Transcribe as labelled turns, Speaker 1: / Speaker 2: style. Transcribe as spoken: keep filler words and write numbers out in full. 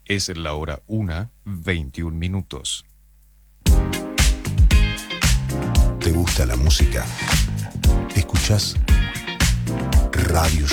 Speaker 1: Es la hora una, veintiún minutos.
Speaker 2: ¿Te gusta la música? ¿Escuchás Radio